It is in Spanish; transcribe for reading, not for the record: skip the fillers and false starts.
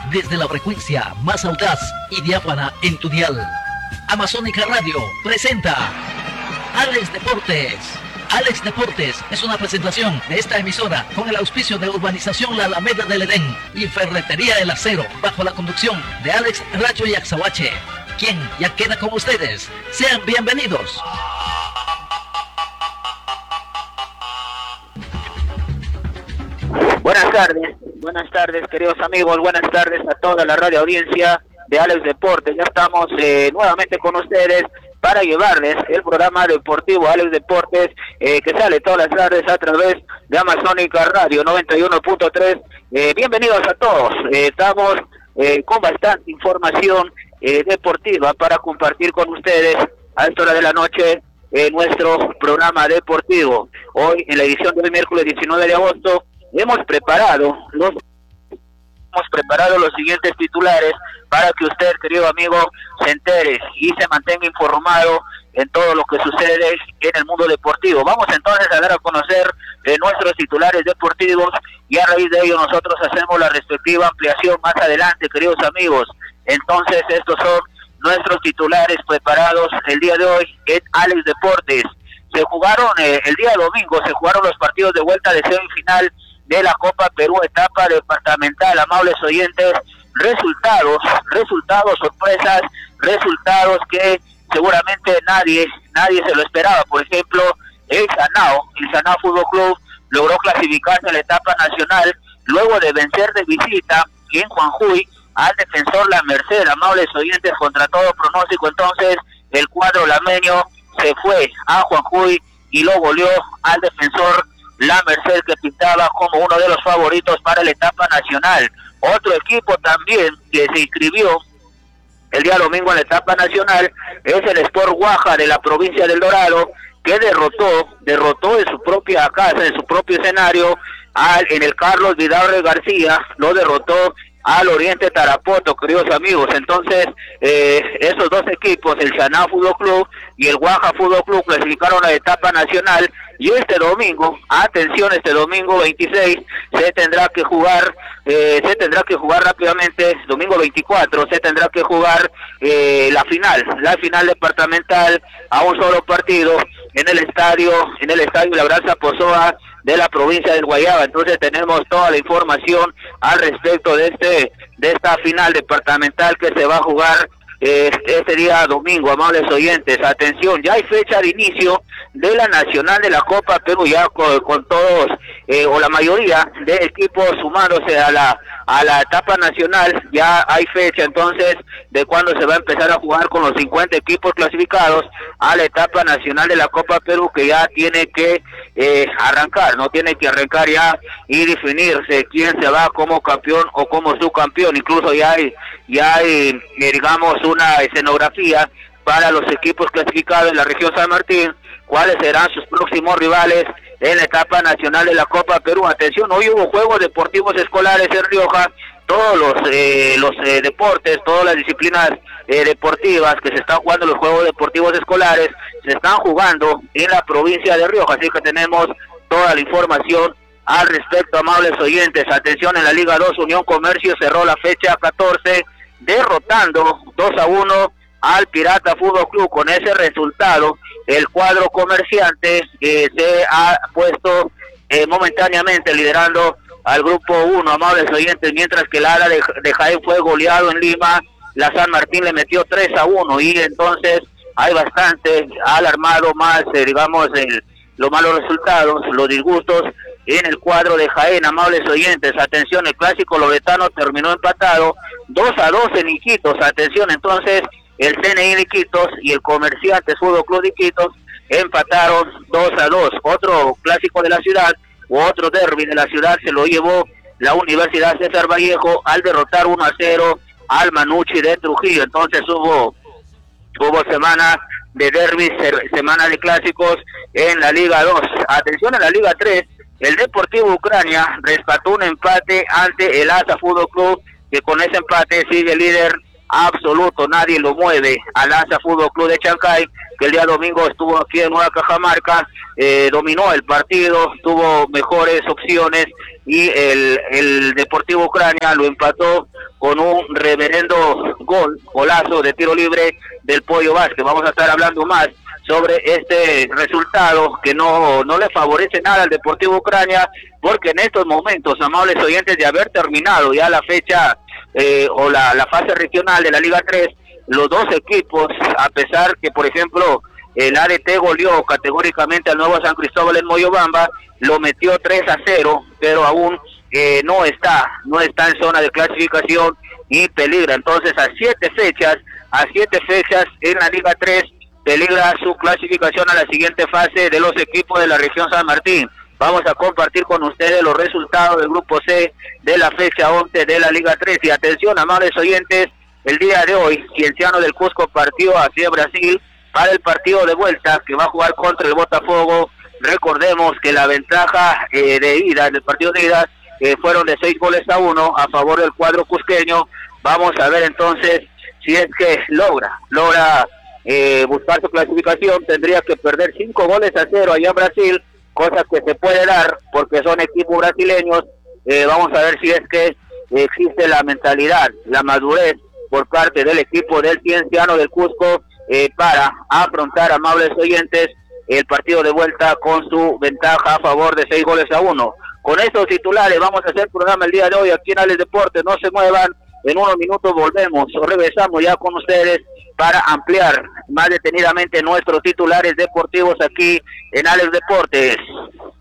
desde la frecuencia más audaz y diáfana en tu dial. Amazónica Radio presenta Alex Deportes. Alex Deportes es una presentación de esta emisora con el auspicio de Urbanización La Alameda del Edén y Ferretería El Acero, bajo la conducción de Alex Racho y Axahuache, quien ya queda con ustedes. Sean bienvenidos. Buenas tardes queridos amigos, buenas tardes a toda la radio audiencia de Alex Deportes. Ya estamos nuevamente con ustedes para llevarles el programa deportivo Alex Deportes, que sale todas las tardes a través de Amazónica Radio 91.3. Bienvenidos a todos. Estamos con bastante información deportiva para compartir con ustedes a esta hora de la noche nuestro programa deportivo. Hoy, en la edición del miércoles 19 de agosto, hemos preparado los siguientes titulares para que usted, querido amigo, se entere y se mantenga informado en todo lo que sucede en el mundo deportivo. Vamos entonces a dar a conocer nuestros titulares deportivos y a raíz de ello nosotros hacemos la respectiva ampliación más adelante, queridos amigos. Entonces estos son nuestros titulares preparados el día de hoy en Alex Deportes. Se jugaron el día domingo, se jugaron los partidos de vuelta de semifinal de la Copa Perú, etapa departamental. Amables oyentes, resultados, sorpresas, resultados que seguramente nadie se lo esperaba. Por ejemplo, el Sanao Fútbol Club logró clasificarse a la etapa nacional luego de vencer de visita en Juanjuy al Defensor La Merced. Amables oyentes, contra todo pronóstico, entonces el cuadro lameño se fue a Juanjuy y lo goleó al Defensor La Merced, que pintaba como uno de los favoritos para la etapa nacional. Otro equipo también que se inscribió el día domingo en la etapa nacional es el Sport Guaja de la provincia del Dorado, que derrotó en su propia casa, en su propio escenario, en el Carlos Vidaurre García, lo derrotó al Oriente Tarapoto, queridos amigos. Entonces, esos dos equipos, el Sanao Fútbol Club y el Guaja Fútbol Club, clasificaron a la etapa nacional. Y este domingo, atención, este domingo 26 se tendrá que jugar rápidamente. Domingo 24 se tendrá que jugar la final departamental a un solo partido en el estadio La Brasa Pozoa de la provincia del Guayaba. Entonces tenemos toda la información al respecto de esta final departamental que se va a jugar este día domingo. Amables oyentes, atención, ya hay fecha de inicio de la nacional de la Copa Perú, ya con todos o la mayoría de equipos sumándose a la etapa nacional. Ya hay fecha entonces de cuándo se va a empezar a jugar con los 50 equipos clasificados a la etapa nacional de la Copa Perú, que ya tiene que arrancar ya y definirse quién se va como campeón o como subcampeón. Incluso ya hay digamos una escenografía para los equipos clasificados en la región San Martín, cuáles serán sus próximos rivales en la etapa nacional de la Copa Perú. Atención, hoy hubo juegos deportivos escolares en Rioja. Todos los deportes, todas las disciplinas deportivas que se están jugando, los juegos deportivos escolares, se están jugando en la provincia de Rioja, así que tenemos toda la información al respecto, amables oyentes. Atención, en la Liga 2, Unión Comercio cerró la fecha 14, derrotando 2-1 al Pirata Fútbol Club. Con ese resultado, el cuadro comerciante se ha puesto momentáneamente liderando al grupo 1, amables oyentes, mientras que el ALA de Jaén fue goleado en Lima. La San Martín le metió 3-1 y entonces hay bastante alarmado más, los malos resultados, los disgustos en el cuadro de Jaén, amables oyentes. Atención, el clásico loretano terminó empatado 2-2 en Iquitos. Atención, entonces el CNI de Iquitos y el Comerciantes Fútbol Club de Iquitos empataron 2-2. Otro clásico de la ciudad, u otro derbi de la ciudad, se lo llevó la Universidad César Vallejo al derrotar 1-0 al Manucci de Trujillo. Entonces hubo semana de derbis, semana de clásicos en la Liga 2. Atención, en la Liga 3, el Deportivo Ucrania rescató un empate ante el ASA Fútbol Club, que con ese empate sigue líder absoluto, nadie lo mueve al ASA Fútbol Club de Chancay, que el día domingo estuvo aquí en Nueva Cajamarca, dominó el partido, tuvo mejores opciones y el Deportivo Ucrania lo empató con un reverendo golazo de tiro libre del Pollo Vázquez. Vamos a estar hablando más sobre este resultado que no le favorece nada al Deportivo Ucrania, porque en estos momentos, amables oyentes, de haber terminado ya la fecha o la fase regional de la Liga 3, los dos equipos, a pesar que, por ejemplo, el ADT goleó categóricamente al Nuevo San Cristóbal en Moyobamba, lo metió 3-0, pero aún no está en zona de clasificación y peligra. Entonces, a siete fechas en la Liga 3, peligra su clasificación a la siguiente fase de los equipos de la región San Martín. Vamos a compartir con ustedes los resultados del grupo C de la fecha 11 de la Liga 3. Y atención, amables oyentes, el día de hoy, Cienciano del Cusco partió hacia Brasil para el partido de vuelta que va a jugar contra el Botafogo. Recordemos que la ventaja de ida, en el partido de ida, fueron de 6-1 a favor del cuadro cusqueño. Vamos a ver entonces si es que logra buscar su clasificación. Tendría que perder 5-0 allá en Brasil, cosa que se puede dar porque son equipos brasileños. Vamos a ver si es que existe la mentalidad, la madurez por parte del equipo del Cienciano del Cusco para afrontar, amables oyentes, el partido de vuelta con su ventaja a favor de 6-1. Con estos titulares vamos a hacer programa el día de hoy aquí en Alex Deportes. No se muevan, en unos minutos volvemos o regresamos ya con ustedes para ampliar más detenidamente nuestros titulares deportivos aquí en Alex Deportes.